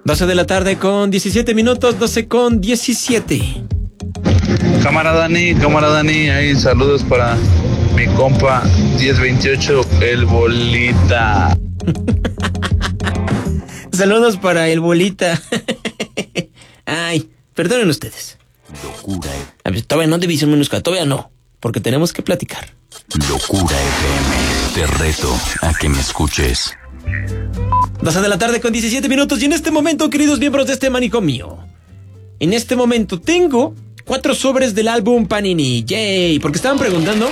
12 de la tarde con 17 minutos, 12 con 17. Cámara Dani, ahí saludos para mi compa 1028, el Bolita. Saludos para el Bolita. Ay, perdonen ustedes. Locura. A ver, todavía no, División Minúscula, todavía no, porque tenemos que platicar. Locura FM. Te reto a que me escuches. 12 de la tarde con 17 minutos y en este momento, queridos miembros de este manicomio, en este momento tengo 4 sobres del álbum Panini. ¡Yay! Porque estaban preguntando.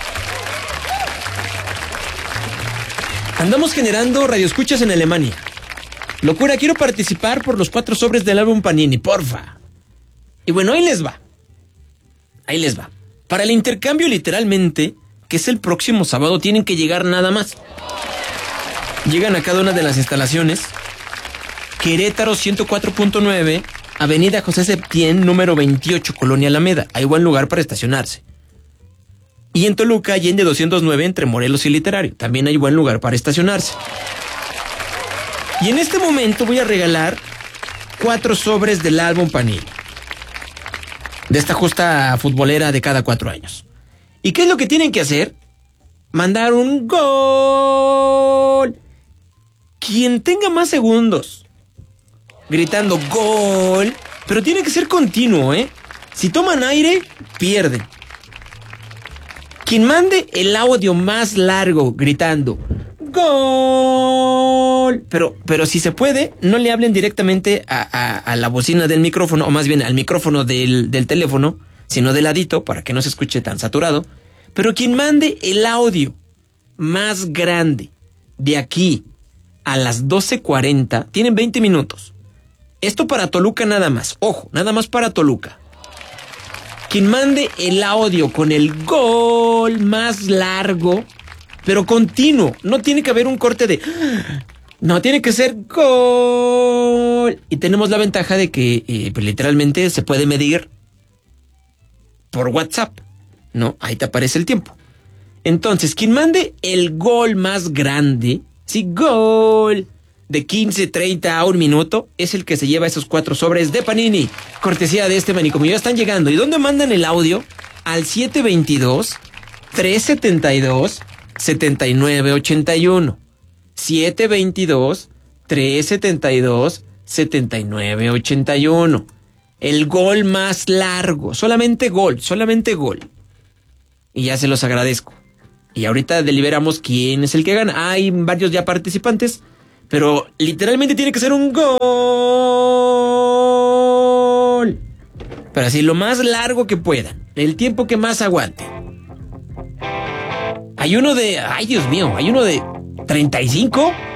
Andamos generando radioescuchas en Alemania. Locura, quiero participar por los 4 sobres del álbum Panini, porfa. Y bueno, ahí les va. Ahí les va. Para el intercambio, literalmente, que es el próximo sábado, tienen que llegar nada más. Llegan a cada una de las instalaciones. Querétaro 104.9, Avenida José Septién, número 28, Colonia Alameda. Hay buen lugar para estacionarse. Y en Toluca, Allende 209, entre Morelos y Literario. También hay buen lugar para estacionarse. Y en este momento voy a regalar 4 sobres del álbum Panini. De esta justa futbolera de cada 4 años. ¿Y qué es lo que tienen que hacer? Mandar un gol. Quien tenga más segundos gritando gol, pero tiene que ser continuo, ¿eh? Si toman aire, pierden. Quien mande el audio más largo gritando gol, pero si se puede, no le hablen directamente a la bocina del micrófono, o más bien al micrófono del teléfono, sino de ladito para que no se escuche tan saturado. Pero quien mande el audio más grande de aquí a las 12:40, tienen 20 minutos. Esto para Toluca nada más. Ojo, nada más para Toluca. Quien mande el audio con el gol más largo, pero continuo. No tiene que haber un corte de... No, tiene que ser gol. Y tenemos la ventaja de que pues, literalmente se puede medir por WhatsApp, ¿no? Ahí te aparece el tiempo. Entonces, quien mande el gol más grande, sí, gol, de 15, 30 a 1 minuto, es el que se lleva esos 4 sobres de Panini. Cortesía de este manicomio. Ya están llegando. ¿Y dónde mandan el audio? Al 722-372-7981. 722-372-7981. El gol más largo. Solamente gol, solamente gol. Y ya se los agradezco. Y ahorita deliberamos quién es el que gana. Hay varios ya participantes, pero literalmente tiene que ser un gol. Pero así lo más largo que puedan. El tiempo que más aguante. Hay uno de... Ay, Dios mío. Hay uno de 35.